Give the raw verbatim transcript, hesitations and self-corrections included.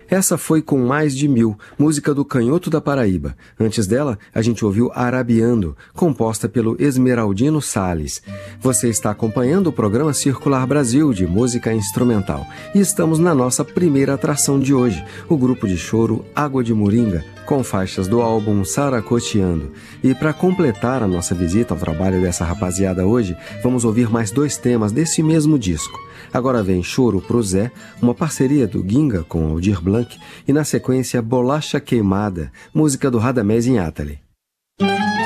Essa foi Com Mais de Mil, música do Canhoto da Paraíba. Antes dela, a gente ouviu Arabiando, composta pelo Esmeraldino Salles. Você está acompanhando o programa Circular Brasil, de música instrumental. E estamos na nossa primeira atração de hoje, o grupo de choro Água de Moringa, com faixas do álbum Saracoteando. E para completar a nossa visita ao trabalho dessa rapaziada hoje, vamos ouvir mais dois temas desse mesmo disco. Agora vem Choro pro Zé, uma parceria do Ginga com Aldir Blanc, e na sequência Bolacha Queimada, música do Radamés Inátali.